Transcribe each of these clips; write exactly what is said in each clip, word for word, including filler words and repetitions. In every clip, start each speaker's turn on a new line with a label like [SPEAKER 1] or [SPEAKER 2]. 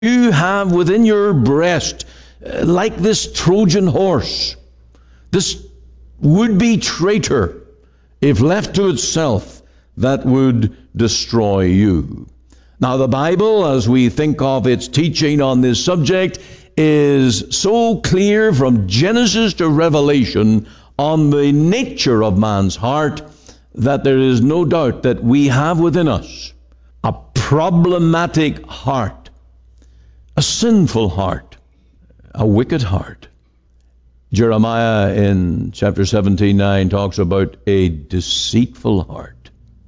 [SPEAKER 1] You have within your breast, uh, like this Trojan horse, this would-be traitor, if left to itself, that would destroy you. Now, the Bible, as we think of its teaching on this subject, is so clear from Genesis to Revelation on the nature of man's heart that there is no doubt that we have within us a problematic heart, a sinful heart, a wicked heart. Jeremiah in chapter seventeen nine talks about a deceitful heart,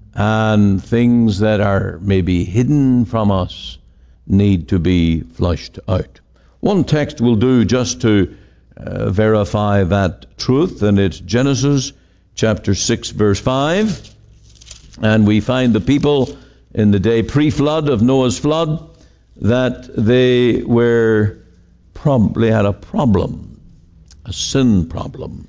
[SPEAKER 1] and things that are maybe hidden from us need to be flushed out. One text will do just to uh, verify that truth, and it's Genesis chapter six, verse five. And we find the people in the day pre-flood of Noah's flood that they were probably had a problem, a sin problem.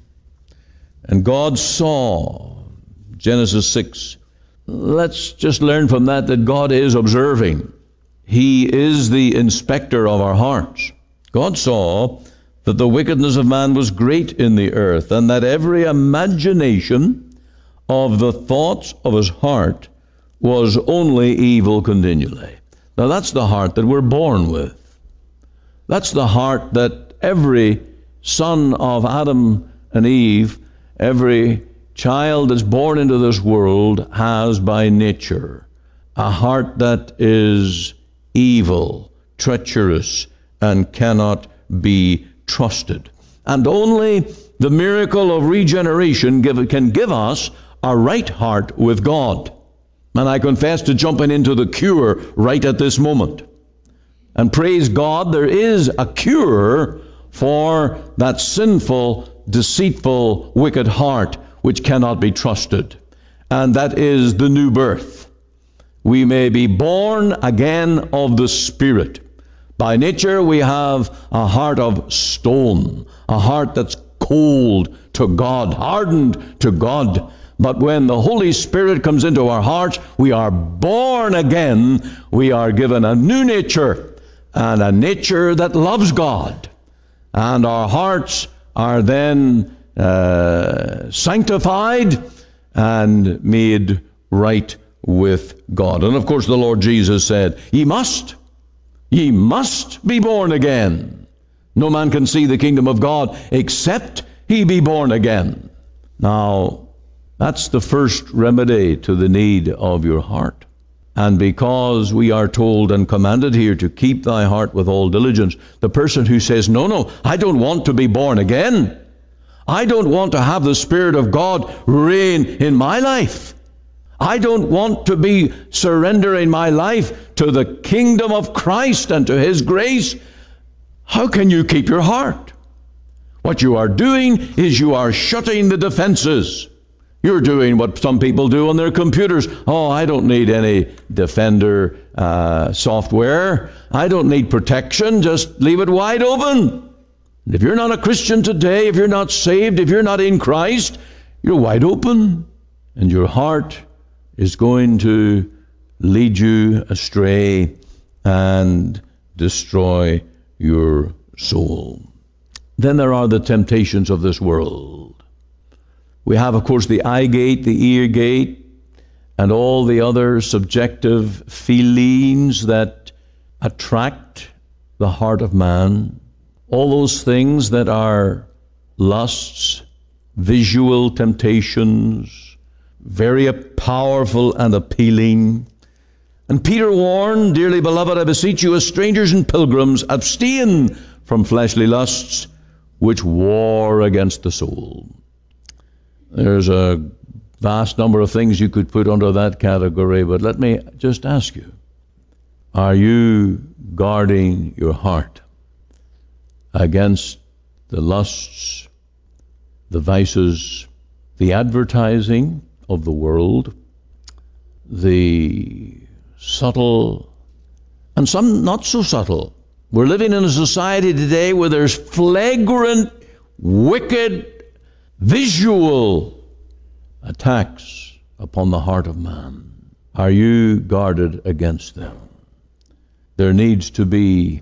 [SPEAKER 1] And God saw, Genesis six, let's just learn from that that God is observing. He is the inspector of our hearts. God saw that the wickedness of man was great in the earth, and that every imagination of the thoughts of his heart was only evil continually. Now that's the heart that we're born with. That's the heart that every son of Adam and Eve, every child that's born into this world has by nature. A heart that is evil, treacherous, and cannot be trusted. And only the miracle of regeneration give, can give us a right heart with God. And I confess to jumping into the cure right at this moment. And praise God, there is a cure for that sinful, deceitful, wicked heart which cannot be trusted. And that is the new birth. We may be born again of the Spirit. By nature, we have a heart of stone, a heart that's cold to God, hardened to God. But when the Holy Spirit comes into our hearts, we are born again. We are given a new nature, and a nature that loves God. And our hearts are then uh, sanctified and made right with God. And of course, the Lord Jesus said, Ye must. Ye must be born again. No man can see the kingdom of God except he be born again. Now, that's the first remedy to the need of your heart. And because we are told and commanded here to keep thy heart with all diligence, the person who says, no, no, I don't want to be born again. I don't want to have the Spirit of God reign in my life. I don't want to be surrendering my life to the kingdom of Christ and to His grace. How can you keep your heart? What you are doing is you are shutting the defenses. You're doing what some people do on their computers. Oh, I don't need any Defender uh, software. I don't need protection. Just leave it wide open. And if you're not a Christian today, if you're not saved, if you're not in Christ, you're wide open. And your heart is going to lead you astray and destroy your soul. Then there are the temptations of this world. We have, of course, the eye gate, the ear gate, and all the other subjective feelings that attract the heart of man. All those things that are lusts, visual temptations, very powerful and appealing. And Peter warned, dearly beloved, I beseech you as strangers and pilgrims, abstain from fleshly lusts which war against the soul. There's a vast number of things you could put under that category, but let me just ask you, are you guarding your heart against the lusts, the vices, the advertising of the world, the subtle, and some not so subtle? We're living in a society today where there's flagrant, wicked, visual attacks upon the heart of man. Are you guarded against them? There needs to be